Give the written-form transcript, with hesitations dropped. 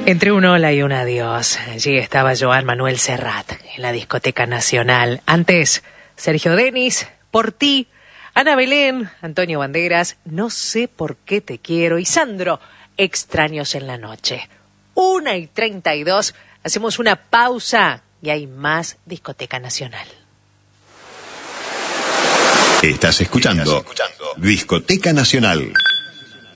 Entre un hola y un adiós, allí estaba Joan Manuel Serrat, en la Discoteca Nacional. Antes, Sergio Denis, Por ti, Ana Belén, Antonio Banderas, No sé por qué te quiero, y Sandro, Extraños en la noche. 1:32, hacemos una pausa y hay más Discoteca Nacional. Estás escuchando Discoteca Nacional.